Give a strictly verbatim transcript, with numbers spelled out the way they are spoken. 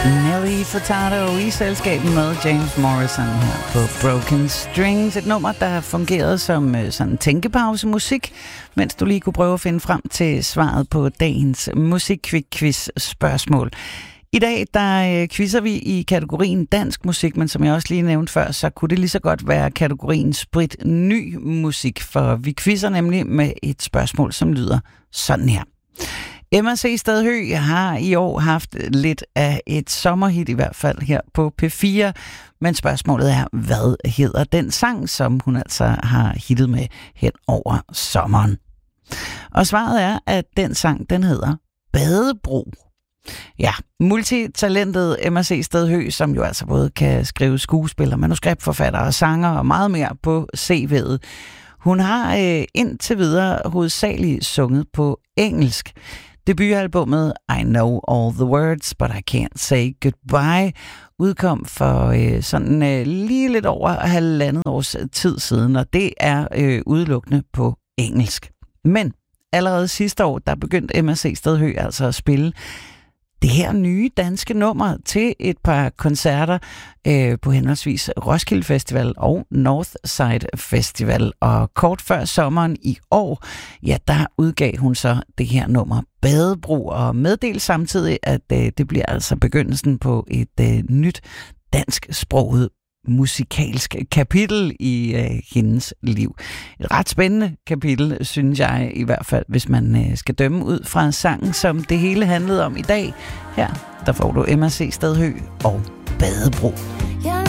Nelly Furtado i selskab med James Morrison her på Broken Strings. Et nummer, der har fungeret som øh, sådan tænkepausemusik, mens du lige kunne prøve at finde frem til svaret på dagens musik-quiz-spørgsmål. I dag, der øh, quizzer vi i kategorien dansk musik, men som jeg også lige nævnte før, så kunne det lige så godt være kategorien sprit ny musik, for vi quizzer nemlig med et spørgsmål, som lyder sådan her. M R C Stadhøj har i år haft lidt af et sommerhit, i hvert fald her på P fire, men spørgsmålet er, hvad hedder den sang, som hun altså har hittet med hen over sommeren? Og svaret er, at den sang, den hedder Badebro. Ja, multitalentet M R C Stadhøj, som jo altså både kan skrive skuespiller, manuskriptforfatter og sanger og meget mere på C V'et. Hun har øh, indtil videre hovedsageligt sunget på engelsk. Debutalbummet I Know All the Words, But I Can't Say Goodbye udkom for øh, sådan øh, lige lidt over halvandet års tid siden, og det er øh, udelukkende på engelsk. Men allerede sidste år, der begyndte M R C Stadhøj altså at spille det her nye danske nummer til et par koncerter øh, på henholdsvis Roskilde Festival og Northside Festival. Og kort før sommeren i år, ja, der udgav hun så det her nummer Badebro, og meddelte samtidig, at øh, det bliver altså begyndelsen på et øh, nyt dansksproget musikalsk kapitel i øh, hendes liv. Et ret spændende kapitel, synes jeg i hvert fald, hvis man øh, skal dømme ud fra sangen, som det hele handlede om i dag. Her, der får du M R C Stadhøj og Badebro.